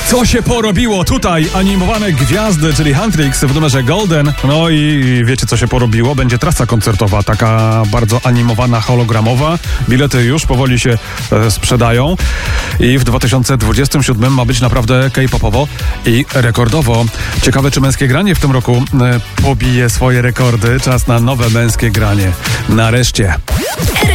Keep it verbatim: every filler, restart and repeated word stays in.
Co się porobiło tutaj? Animowane gwiazdy, czyli Huntrix w numerze Golden. No i wiecie, co się porobiło? Będzie trasa koncertowa, taka bardzo animowana, hologramowa. Bilety już powoli się e, sprzedają. I w dwa tysiące dwudziestym siódmym ma być naprawdę K-popowo i rekordowo. Ciekawe, czy męskie granie w tym roku e, pobije swoje rekordy. Czas na nowe męskie granie. Nareszcie.